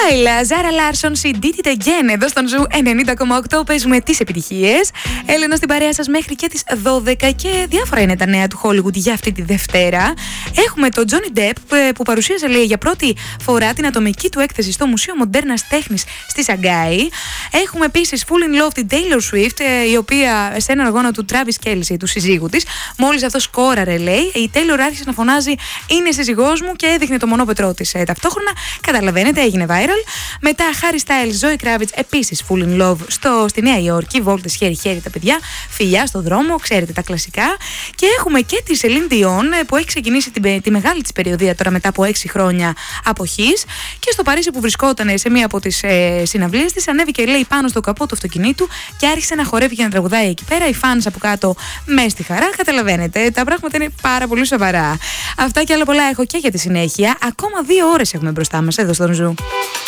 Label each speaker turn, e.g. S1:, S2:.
S1: Λάιλα, Ζάρα Λάρσον, She Did It Again. Εδώ στον Ζου 90,8 παίζουμε τις επιτυχίες. Έλενα στην παρέα σας μέχρι και τις 12 και διάφορα είναι τα νέα του Hollywood για αυτή τη Δευτέρα. Έχουμε τον Johnny Depp που παρουσίασε, λέει, για πρώτη φορά την ατομική του έκθεση στο Μουσείο Μοντέρνας Τέχνης στη Σαγκάη. Έχουμε επίσης Full in Love την Taylor Swift, η οποία σε έναν αγώνα του Travis Kelce, του συζύγου της, μόλις αυτό σκόραρε, λέει, η Taylor άρχισε να φωνάζει «Είναι σύζυγός μου» και έδειχνε το μονόπετρό της ταυτόχρονα. Καταλαβαίνετε, έγινε viral. Μετά Harry Styles, Zoe Kravitz, επίσης Full in Love στη Νέα Υόρκη. Βόλτες χέρι-χέρι τα παιδιά, φιλιά στο δρόμο, ξέρετε τα κλασικά. Και έχουμε και τη Celine Dion που έχει ξεκινήσει τη μεγάλη της περιοδία τώρα μετά από 6 χρόνια αποχής. Και στο Παρίσι που βρισκόταν σε μία από τις συναυλίες της, ανέβηκε, λέει, πάνω στο καπό του αυτοκινήτου και άρχισε να χορεύει και να τραγουδάει εκεί πέρα. Οι fans από κάτω μες στη χαρά. Καταλαβαίνετε, τα πράγματα είναι πάρα πολύ σοβαρά. Αυτά και άλλα πολλά έχω και για τη συνέχεια. Ακόμα 2 ώρες έχουμε μπροστά μας εδώ στον Ζου.